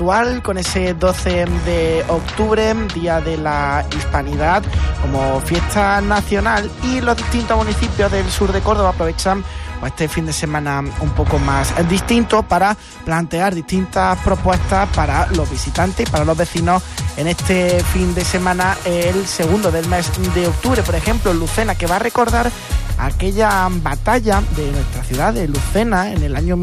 con ese 12 de octubre, Día de la Hispanidad, como fiesta nacional, y los distintos municipios del sur de Córdoba aprovechan este fin de semana un poco más distinto para plantear distintas propuestas para los visitantes y para los vecinos en este fin de semana, el segundo del mes de octubre. Por ejemplo, Lucena, que va a recordar aquella batalla de nuestra ciudad de Lucena en el año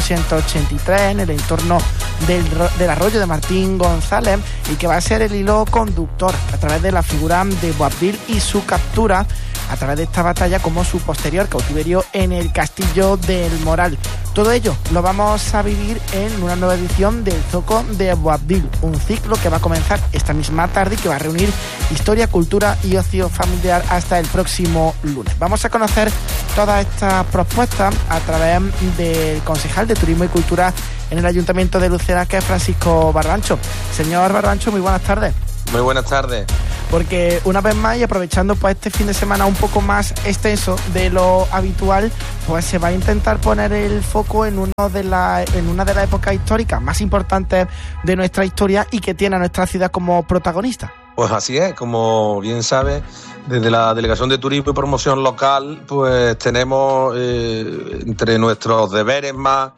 1483 en el entorno del arroyo de Martín González, y que va a ser el hilo conductor a través de la figura de Boabdil y su captura a través de esta batalla, como su posterior cautiverio en el Castillo del Moral. Todo ello lo vamos a vivir en una nueva edición del Zoco de Boabdil, un ciclo que va a comenzar esta misma tarde y que va a reunir historia, cultura y ocio familiar hasta el próximo lunes. Vamos a conocer todas estas propuestas a través del concejal de Turismo y Cultura en el Ayuntamiento de Lucena, que es Francisco Barbancho. Señor Barbancho, muy buenas tardes. Muy buenas tardes. Porque una vez más, y aprovechando pues este fin de semana un poco más extenso de lo habitual, pues se va a intentar poner el foco en una de las épocas históricas más importantes de nuestra historia y que tiene a nuestra ciudad como protagonista. Pues así es, como bien sabes, desde la Delegación de Turismo y Promoción Local, pues tenemos entre nuestros deberes más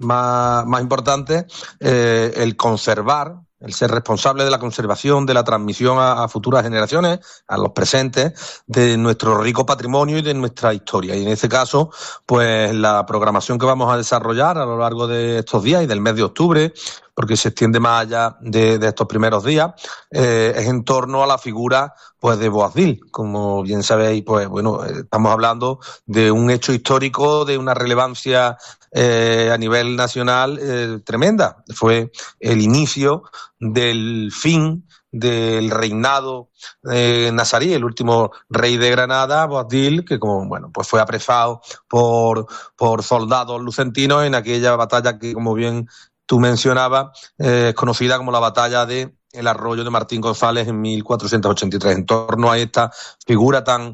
importantes el conservar, el ser responsable de la conservación, de la transmisión a futuras generaciones, a los presentes, de nuestro rico patrimonio y de nuestra historia. Y en este caso, pues la programación que vamos a desarrollar a lo largo de estos días y del mes de octubre, porque se extiende más allá de estos primeros días, es en torno a la figura pues de Boabdil. Como bien sabéis, pues bueno, estamos hablando de un hecho histórico de una relevancia a nivel nacional tremenda. Fue el inicio del fin del reinado nazarí, el último rey de Granada, Boabdil, que pues fue apresado por soldados lucentinos en aquella batalla que, como bien tú mencionabas, es conocida como la batalla de el arroyo de Martín González en 1483. En torno a esta figura tan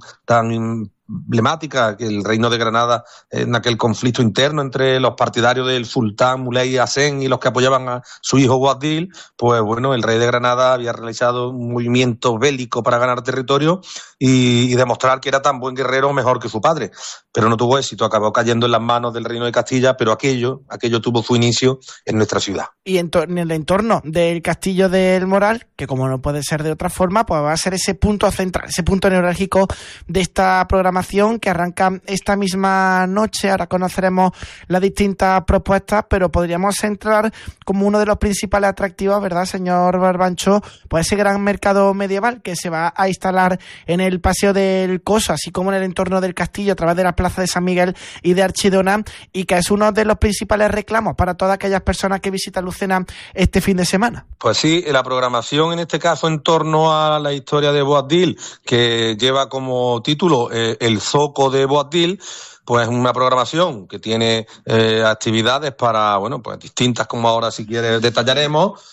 emblemática, que el reino de Granada, en aquel conflicto interno entre los partidarios del sultán Muley Hasen y los que apoyaban a su hijo Boabdil, pues bueno, el rey de Granada había realizado un movimiento bélico para ganar territorio y demostrar que era tan buen guerrero o mejor que su padre, pero no tuvo éxito, acabó cayendo en las manos del reino de Castilla, pero aquello tuvo su inicio en nuestra ciudad. Y en el entorno del Castillo del Moral, que como no puede ser de otra forma, pues va a ser ese punto central, ese punto neurálgico de esta programación que arranca esta misma noche. Ahora conoceremos las distintas propuestas, pero podríamos centrar como uno de los principales atractivos, ¿verdad, señor Barbancho? Pues ese gran mercado medieval que se va a instalar en el Paseo del Coso, así como en el entorno del castillo, a través de la Plaza de San Miguel y de Archidona, y que es uno de los principales reclamos para todas aquellas personas que visitan Lucena este fin de semana. Pues sí, la programación en este caso en torno a la historia de Boabdil, que lleva como título el Zoco de Boabdil, pues una programación que tiene actividades para, pues distintas, como ahora si quieres detallaremos,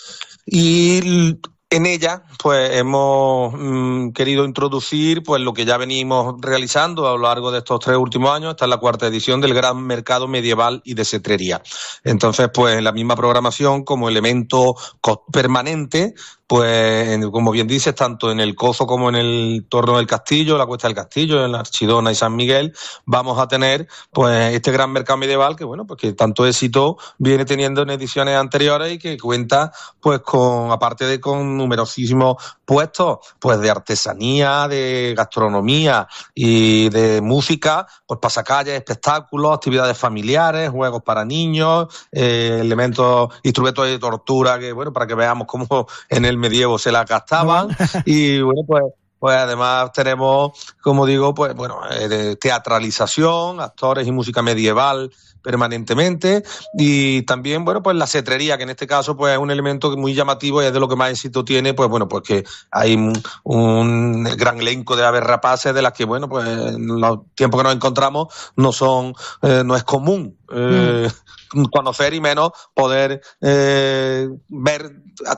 y en ella pues hemos querido introducir pues lo que ya venimos realizando a lo largo de estos 3 últimos años. Esta es la 4ª edición del Gran Mercado Medieval y de Cetrería. Entonces, pues en la misma programación, como elemento permanente, pues como bien dices, tanto en el Coso como en el torno del Castillo, la Cuesta del Castillo, en la Archidona y San Miguel, vamos a tener pues este gran mercado medieval que pues que tanto éxito viene teniendo en ediciones anteriores y que cuenta pues aparte con numerosísimos puestos pues de artesanía, de gastronomía y de música, pues pasacalles, espectáculos, actividades familiares, juegos para niños, instrumentos de tortura que para que veamos cómo en el medievo se las gastaban. Y pues además tenemos, como digo, teatralización, actores y música medieval permanentemente, y también pues la cetrería, que en este caso pues es un elemento muy llamativo y es de lo que más éxito tiene, pues que hay un gran elenco de aves rapaces de las que pues en los tiempos que nos encontramos no es común conocer y menos poder ver a tan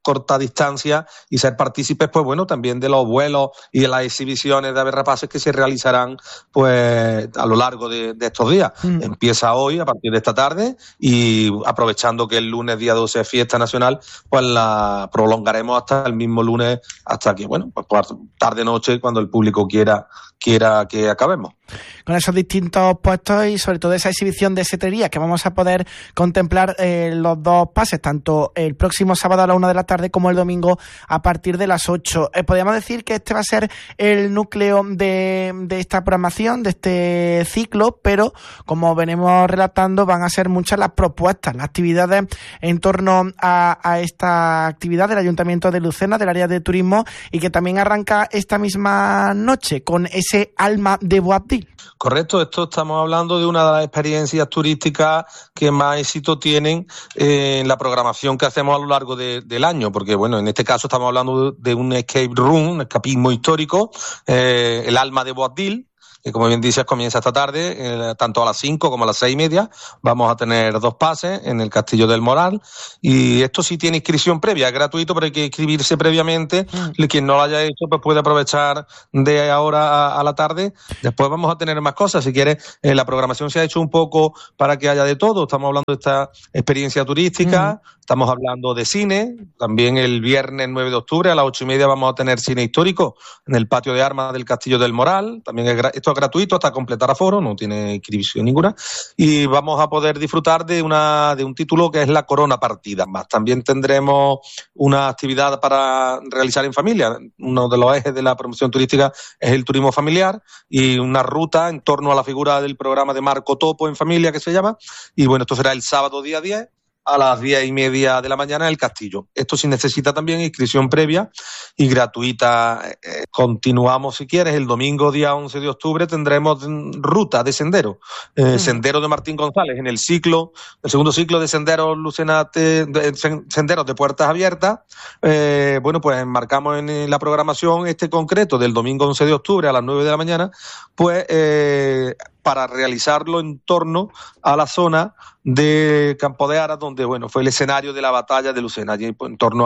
corta distancia y ser partícipes, pues bueno, también de los vuelos y de las exhibiciones de aves rapaces que se realizarán pues a lo largo de estos días. Empieza hoy a partir de esta tarde y aprovechando que el lunes día 12 es fiesta nacional, pues la prolongaremos hasta el mismo lunes, hasta que, bueno, pues por tarde-noche, cuando el público quiera que acabemos. Con esos distintos puestos y sobre todo esa exhibición de cetrería que vamos a poder contemplar los dos pases, tanto el próximo sábado a la 1 de la tarde como el domingo a partir de las 8. Podríamos decir que este va a ser el núcleo de esta programación, de este ciclo, pero como venimos relatando, van a ser muchas las propuestas, las actividades en torno a esta actividad del Ayuntamiento de Lucena, del área de turismo, y que también arranca esta misma noche con ese alma de Boabdil. Correcto, esto estamos hablando de una de las experiencias turísticas que más éxito tienen en la programación que hacemos a lo largo del año, porque bueno, en este caso estamos hablando de un escape room, un escapismo histórico, el alma de Boabdil, que como bien dices comienza esta tarde, tanto a las 5 como a las 6:30, vamos a tener 2 pases en el Castillo del Moral, y esto sí tiene inscripción previa, es gratuito, pero hay que inscribirse previamente. Quien no lo haya hecho pues puede aprovechar de ahora a la tarde. Después vamos a tener más cosas, si quieres, la programación se ha hecho un poco para que haya de todo. Estamos hablando de esta experiencia turística, estamos hablando de cine, también el viernes 9 de octubre a las 8:30 vamos a tener cine histórico en el patio de armas del Castillo del Moral, también esto es gratuito hasta completar aforo, no tiene inscripción ninguna, y vamos a poder disfrutar de un título que es la Corona Partida. Más también tendremos una actividad para realizar en familia. Uno de los ejes de la promoción turística es el turismo familiar, y una ruta en torno a la figura del programa de Marco Topo en familia, que se llama, y bueno, esto será el sábado día 10 a las 10:30 de la mañana en el Castillo. Esto sí necesita también inscripción previa y gratuita. Continuamos, si quieres, el domingo día 11 de octubre tendremos ruta de sendero, Sendero de Martín González, en el segundo ciclo de senderos senderos de puertas abiertas. Bueno, pues enmarcamos en la programación este concreto del domingo 11 de octubre a las 9 de la mañana, pues para realizarlo en torno a la zona de Campo de Aras, donde bueno fue el escenario de la batalla de Lucena, allí en torno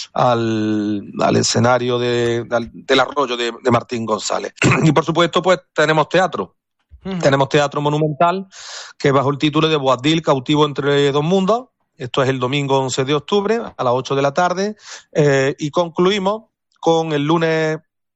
al escenario del arroyo de Martín González. Y por supuesto pues tenemos teatro. Tenemos teatro monumental, que bajo el título de Boabdil, cautivo entre dos mundos. Esto es el domingo 11 de octubre a las 8 de la tarde, y concluimos con el lunes,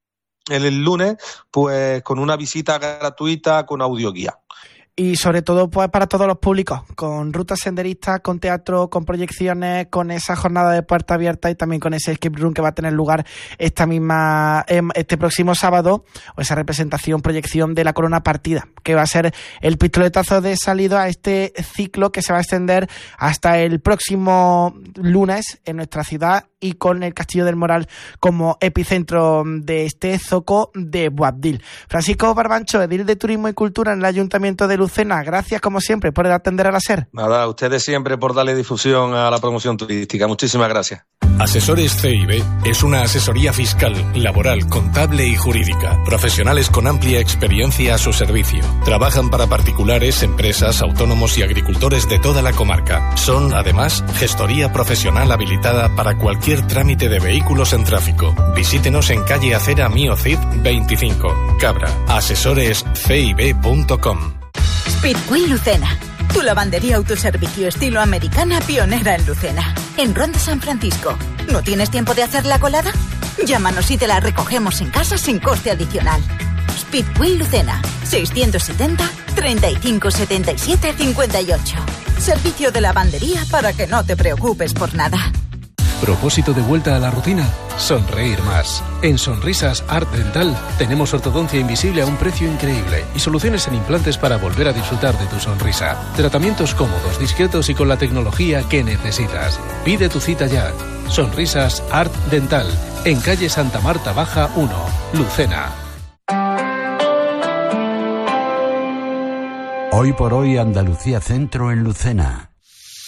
pues con una visita gratuita con audioguía. Y sobre todo pues para todos los públicos, con rutas senderistas, con teatro, con proyecciones, con esa jornada de puerta abierta y también con ese escape room que va a tener lugar este próximo sábado, o esa representación, proyección de la Corona Partida, que va a ser el pistoletazo de salida a este ciclo que se va a extender hasta el próximo lunes en nuestra ciudad, y con el Castillo del Moral como epicentro de este zoco de Boabdil. Francisco Barbancho, edil de Turismo y Cultura en el Ayuntamiento de Lucena, gracias como siempre por atender a la SER. Nada, a ustedes siempre por darle difusión a la promoción turística. Muchísimas gracias. Asesores CIB es una asesoría fiscal, laboral, contable y jurídica. Profesionales con amplia experiencia a su servicio. Trabajan para particulares, empresas, autónomos y agricultores de toda la comarca. Son, además, gestoría profesional habilitada para cualquier trámite de vehículos en tráfico. Visítenos en calle Acera Mío Cid 25, Cabra. asesorescib.com. Speedway Lucena, tu lavandería autoservicio estilo americana pionera en Lucena, en Ronda San Francisco. ¿No tienes tiempo de hacer la colada? Llámanos y te la recogemos en casa sin coste adicional. Speedway Lucena, 670 35 77 58. Servicio de lavandería para que no te preocupes por nada. ¿Propósito de vuelta a la rutina? Sonreír más. En Sonrisas Art Dental tenemos ortodoncia invisible a un precio increíble y soluciones en implantes para volver a disfrutar de tu sonrisa. Tratamientos cómodos, discretos y con la tecnología que necesitas. Pide tu cita ya. Sonrisas Art Dental, en calle Santa Marta Baja 1, Lucena. Hoy por hoy Andalucía Centro en Lucena.